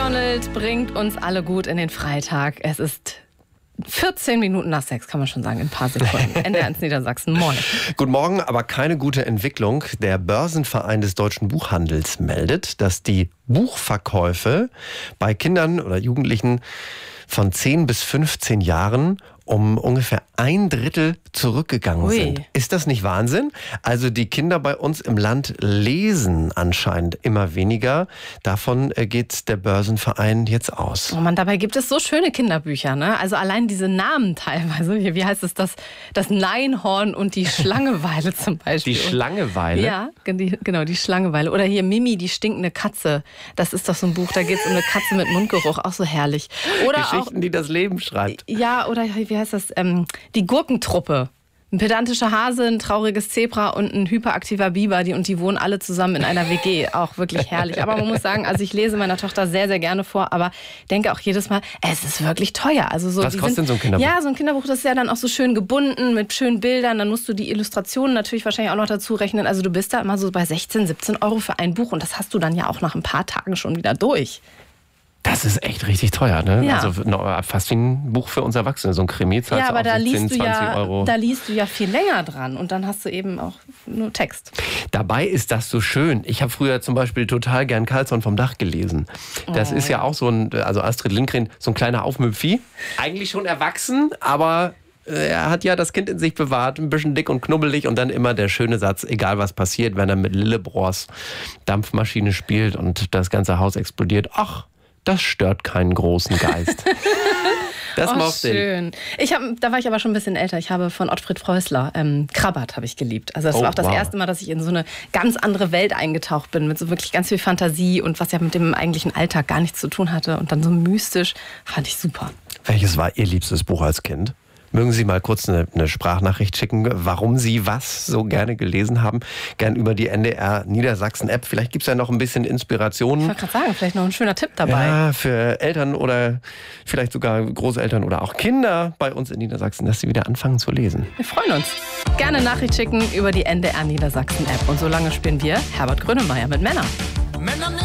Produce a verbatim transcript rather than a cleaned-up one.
Donald bringt uns alle gut in den Freitag. Es ist vierzehn Minuten nach sechs, kann man schon sagen, in ein paar Sekunden. N D R eins Niedersachsen, moin. Guten Morgen, aber keine gute Entwicklung. Der Börsenverein des deutschen Buchhandels meldet, dass die Buchverkäufe bei Kindern oder Jugendlichen von zehn bis fünfzehn Jahren um ungefähr ein Drittel zurückgegangen Ui. sind. Ist das nicht Wahnsinn? Also die Kinder bei uns im Land lesen anscheinend immer weniger. Davon geht der Börsenverein jetzt aus. Oh Mann, dabei gibt es so schöne Kinderbücher, ne? Also allein diese Namen teilweise. Wie heißt es? Das, das Neinhorn und die Schlangeweile zum Beispiel. Die Schlangeweile? Ja, die, genau, die Schlangeweile. Oder hier Mimi, die stinkende Katze. Das ist doch so ein Buch, da geht es um eine Katze mit Mundgeruch. Auch so herrlich. Oder Geschichten, auch, die das Leben schreibt. Ja, oder wie heißt das? Ähm, die Gurkentruppe. Ein pedantischer Hase, ein trauriges Zebra und ein hyperaktiver Biber, die, und die wohnen alle zusammen in einer W G. Auch wirklich herrlich. Aber man muss sagen, also ich lese meiner Tochter sehr, sehr gerne vor, aber denke auch jedes Mal, es ist wirklich teuer. Also so, Was kostet denn so ein Kinderbuch? Ja, so ein Kinderbuch, das ist ja dann auch so schön gebunden mit schönen Bildern. Dann musst du die Illustrationen natürlich wahrscheinlich auch noch dazu rechnen. Also du bist da immer so bei sechzehn, siebzehn Euro für ein Buch und das hast du dann ja auch nach ein paar Tagen schon wieder durch. Das ist echt richtig teuer, ne? Ja. Also fast wie ein Buch für uns Erwachsene. So ein Krimi zahlst Ja, aber du auch da so zehn, liest, du zwanzig ja, Euro. da liest du ja viel länger dran und dann hast du eben auch nur Text. Dabei ist das so schön. Ich habe früher zum Beispiel total gern Carlsson vom Dach gelesen. Das Oh, ist ja, ja auch so ein, also Astrid Lindgren, so ein kleiner Aufmüpfi. Eigentlich schon erwachsen, aber er hat ja das Kind in sich bewahrt, ein bisschen dick und knubbelig und dann immer der schöne Satz, egal was passiert, wenn er mit Lillebrohrs Dampfmaschine spielt und das ganze Haus explodiert. Ach, das stört keinen großen Geist. Das oh, mochte schön. Ich hab, da war ich aber schon ein bisschen älter. Ich habe von Ottfried Preußler ähm, Krabbert habe ich geliebt. Also das oh, war auch das wow. erste Mal, dass ich in so eine ganz andere Welt eingetaucht bin, mit so wirklich ganz viel Fantasie und was ja mit dem eigentlichen Alltag gar nichts zu tun hatte und dann so mystisch, fand ich super. Welches war Ihr liebstes Buch als Kind? Mögen Sie mal kurz eine, eine Sprachnachricht schicken, warum Sie was so gerne gelesen haben? Gern über die N D R Niedersachsen-App. Vielleicht gibt es ja noch ein bisschen Inspiration. Ich wollte gerade sagen, vielleicht noch ein schöner Tipp dabei. Ja, für Eltern oder vielleicht sogar Großeltern oder auch Kinder bei uns in Niedersachsen, dass sie wieder anfangen zu lesen. Wir freuen uns. Gerne Nachricht schicken über die N D R Niedersachsen-App. Und solange spielen wir Herbert Grönemeyer mit Männern. Männer